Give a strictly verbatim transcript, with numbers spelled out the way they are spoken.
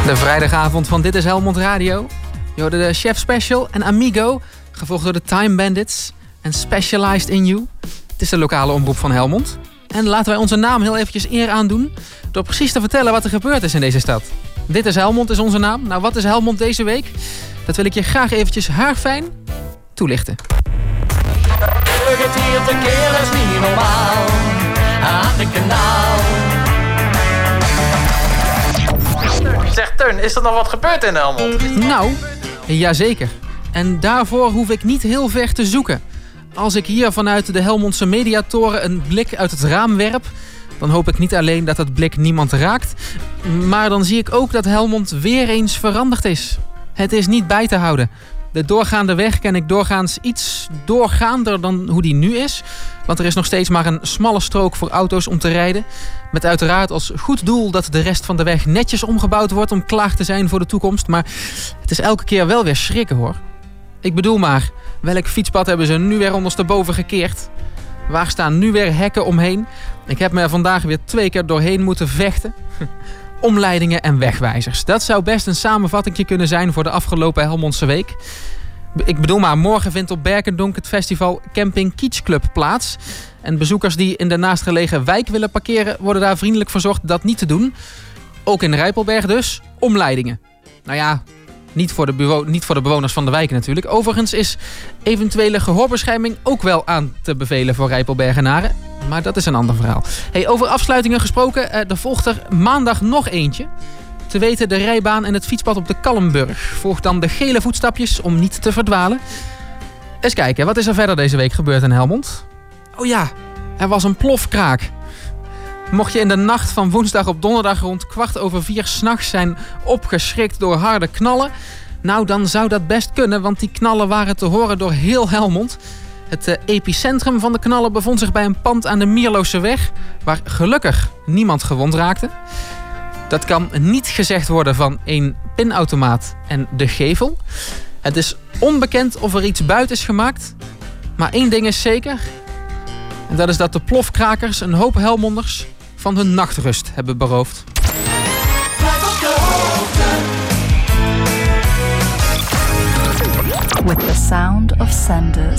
De vrijdagavond van Dit is Helmond Radio. Je hoorde de Chef Special en Amigo, gevolgd door de Time Bandits en Specialized in You. Het is de lokale omroep van Helmond. En laten wij onze naam heel eventjes eer aandoen door precies te vertellen wat er gebeurd is in deze stad. Dit is Helmond is onze naam. Nou, wat is Helmond deze week? Dat wil ik je graag eventjes haarfijn toelichten. Het hier te keer is niet normaal. Aan het kanaal. Zeg Teun, is er nog wat gebeurd in Helmond? Nou, jazeker. En daarvoor hoef ik niet heel ver te zoeken. Als ik hier vanuit de Helmondse Mediatoren een blik uit het raam werp, dan hoop ik niet alleen dat het blik niemand raakt, maar dan zie ik ook dat Helmond weer eens veranderd is. Het is niet bij te houden. De doorgaande weg ken ik doorgaans iets doorgaander dan hoe die nu is. Want er is nog steeds maar een smalle strook voor auto's om te rijden. Met uiteraard als goed doel dat de rest van de weg netjes omgebouwd wordt om klaar te zijn voor de toekomst. Maar het is elke keer wel weer schrikken hoor. Ik bedoel maar, welk fietspad hebben ze nu weer ondersteboven gekeerd? Waar staan nu weer hekken omheen? Ik heb me er vandaag weer twee keer doorheen moeten vechten. Omleidingen en wegwijzers. Dat zou best een samenvatting kunnen zijn voor de afgelopen Helmondse week. Ik bedoel maar, morgen vindt op Berkendonk het festival Camping Kiez Club plaats. En bezoekers die in de naastgelegen wijk willen parkeren worden daar vriendelijk verzocht dat niet te doen. Ook in Rijpelberg dus, omleidingen. Nou ja, niet voor de, bureau, niet voor de bewoners van de wijk natuurlijk. Overigens is eventuele gehoorbescherming ook wel aan te bevelen voor Rijpelbergenaren. Maar dat is een ander verhaal. Hey, over afsluitingen gesproken, er volgt er maandag nog eentje. Te weten de rijbaan en het fietspad op de Kalmburg. Volgt dan de gele voetstapjes om niet te verdwalen. Eens kijken, wat is er verder deze week gebeurd in Helmond? Oh ja, er was een plofkraak. Mocht je in de nacht van woensdag op donderdag rond kwart over vier 's nachts zijn opgeschrikt door harde knallen, nou dan zou dat best kunnen, want die knallen waren te horen door heel Helmond. Het uh, epicentrum van de knallen bevond zich bij een pand aan de Mierlooseweg, waar gelukkig niemand gewond raakte. Dat kan niet gezegd worden van een pinautomaat en de gevel. Het is onbekend of er iets buiten is gemaakt, maar één ding is zeker. En dat is dat de plofkrakers een hoop Helmonders van hun nachtrust hebben beroofd. With the sound of Sanders.